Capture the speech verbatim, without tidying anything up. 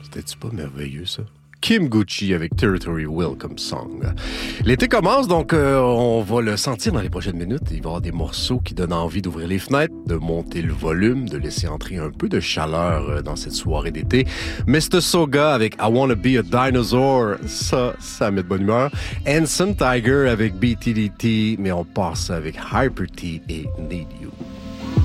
C'était-tu pas merveilleux, ça? Kim Gucci avec Territory Welcome Song. L'été commence, donc euh, on va le sentir dans les prochaines minutes. Il va y avoir des morceaux qui donnent envie d'ouvrir les fenêtres, de monter le volume, de laisser entrer un peu de chaleur euh, dans cette soirée d'été. mister Soga avec I Wanna Be a Dinosaur, ça, ça met de bonne humeur. Ensign Tiger avec B T D T, mais on passe avec Hyper T et Need You.